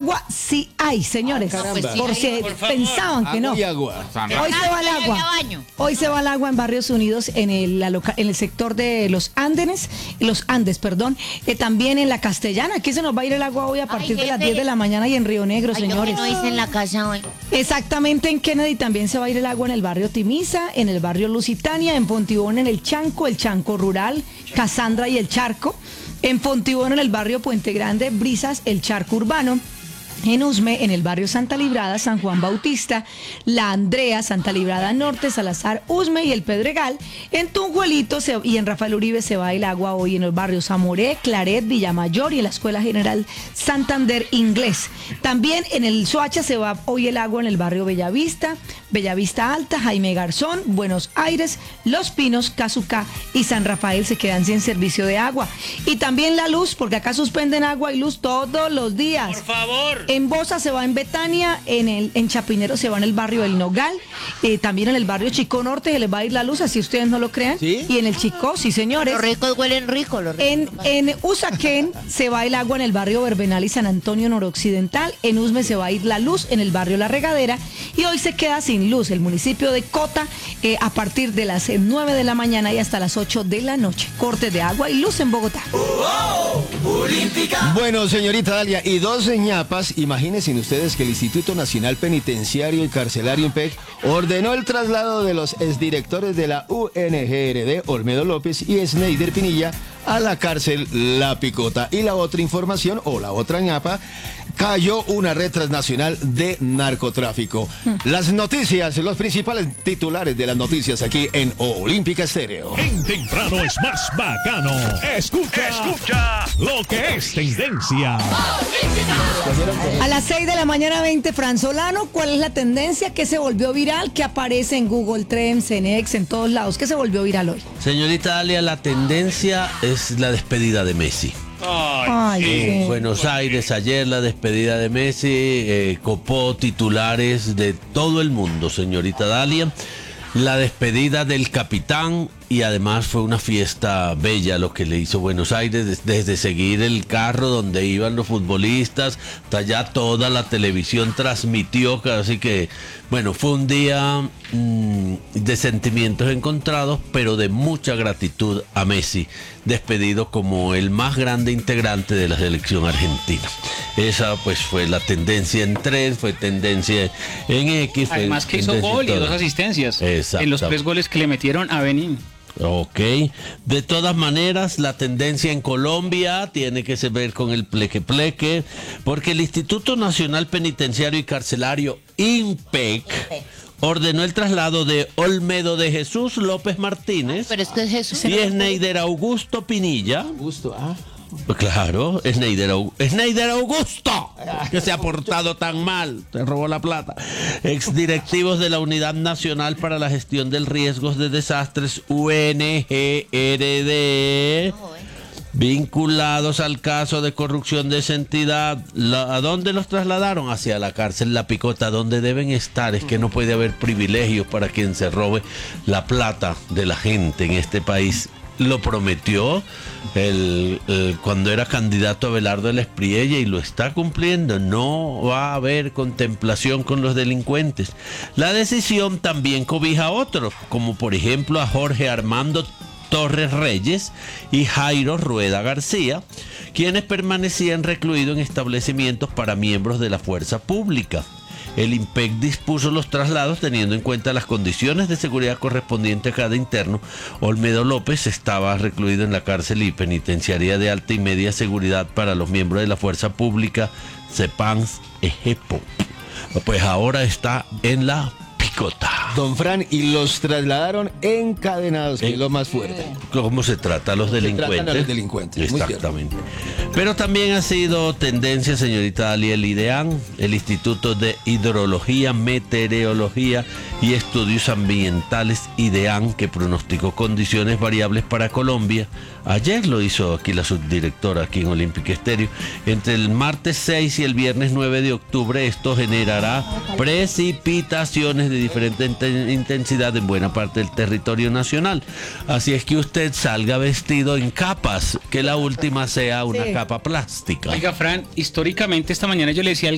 agua sí hay, señores. Caramba. Por si Por favor. pensaban que no. Agua y agua. Hoy se va el agua. Hoy se va el agua en Barrios Unidos, en el sector de los Andes, también en la Castellana. Aquí se nos va a ir el agua hoy a partir de las jefe. 10 de la mañana y en Río Negro, Ay, yo señores. que no hice en la casa hoy. Exactamente, en Kennedy también se va a ir el agua en el barrio Timisa, en el barrio Lusitania, en Fontibón en el Chanco Rural, Casandra y el Charco, en Fontibón en el barrio Puente Grande, Brisas, el Charco Urbano. En Usme, en el barrio Santa Librada, San Juan Bautista, La Andrea, Santa Librada Norte, Salazar, Usme y el Pedregal. En Tunjuelito y en Rafael Uribe se va el agua hoy en el barrio Zamoré, Claret, Villamayor y en la Escuela General Santander Inglés. También en el Soacha se va hoy el agua en el barrio Bellavista, Bellavista Alta, Jaime Garzón, Buenos Aires, Los Pinos, Cazucá y San Rafael se quedan sin servicio de agua. Y también la luz, porque acá suspenden agua y luz todos los días. Por favor. En Bosa se va en Betania, en Chapinero se va en el barrio El Nogal, también en el barrio Chico Norte se les va a ir la luz, así ustedes no lo crean. ¿Sí? Y en el Chico, sí señores. Los ricos huelen rico, los ricos. En Usaquén se va el agua en el barrio Verbenal y San Antonio Noroccidental, en Usme se va a ir la luz en el barrio La Regadera y hoy se queda sin luz el municipio de Cota a partir de las 9 de la mañana y hasta las 8 de la noche. Cortes de agua y luz en Bogotá. Bueno, señorita Dalia, y dos ñapas, imagínense ustedes que el Instituto Nacional Penitenciario y Carcelario INPEC ordenó el traslado de los exdirectores de la UNGRD, Olmedo López y Sneider Pinilla, a la cárcel La Picota. Y la otra información, o la otra ñapa, cayó una red transnacional de narcotráfico. Las noticias, los principales titulares de las noticias aquí en Olímpica Estéreo. En temprano es más bacano. Escucha lo que es tendencia. A las 6 de la mañana 20, Fran Solano, ¿cuál es la tendencia? ¿Qué se volvió viral? ¿Qué aparece en Google Trends, en X, en todos lados? ¿Qué se volvió viral hoy? Señorita Dalia, la tendencia es la despedida de Messi. Ay, En sí. Buenos Aires ayer la despedida de Messi copó titulares de todo el mundo, señorita Dalia. La despedida del capitán y además fue una fiesta bella lo que le hizo Buenos Aires, desde seguir el carro donde iban los futbolistas, hasta allá toda la televisión transmitió, así que bueno, fue un día de sentimientos encontrados, pero de mucha gratitud a Messi, despedido como el más grande integrante de la selección argentina. Esa pues fue la tendencia en Trends, fue tendencia en X. Además que hizo gol y 2 asistencias en los 3 goles que le metieron a Benín. Ok, de todas maneras la tendencia en Colombia tiene que ver con el pleque, porque el Instituto Nacional Penitenciario y Carcelario INPEC ordenó el traslado de Olmedo de Jesús López Martínez Pero es que es Jesús. y Sneider Augusto Pinilla. Gusto, Claro, Sneider Augusto, que se ha portado tan mal, te robó la plata. Exdirectivos de la Unidad Nacional para la Gestión del Riesgos de Desastres, UNGRD, vinculados al caso de corrupción de esa entidad. ¿A dónde los trasladaron? Hacia la cárcel La Picota, donde deben estar. Es que no puede haber privilegios para quien se robe la plata de la gente en este país. Lo prometió cuando era candidato Abelardo del Espriella y lo está cumpliendo. No va a haber contemplación con los delincuentes. La decisión también cobija a otros, como por ejemplo a Jorge Armando Torres Reyes y Jairo Rueda García, quienes permanecían recluidos en establecimientos para miembros de la fuerza pública. El INPEC dispuso los traslados teniendo en cuenta las condiciones de seguridad correspondientes a cada interno. Olmedo López estaba recluido en la cárcel y penitenciaría de alta y media seguridad para los miembros de la fuerza pública, CEPANS, EJEPO. Pues ahora está en La Picota. Don Fran, y los trasladaron encadenados, que es lo más fuerte. ¿Cómo se trata a los delincuentes? tratan a los delincuentes, muy Exactamente. Pero también ha sido tendencia, señorita Dalia, el IDEAN, el Instituto de Hidrología, Meteorología y Estudios Ambientales, IDEAN, que pronosticó condiciones variables para Colombia. Ayer lo hizo aquí la subdirectora, aquí en Olímpica Estéreo. Entre el martes 6 y el viernes 9 de octubre, esto generará precipitaciones de diferente intensidad en buena parte del territorio nacional. Así es que usted salga vestido en capas, que la última sea una capa plástica. Oiga, Fran, históricamente esta mañana yo le decía al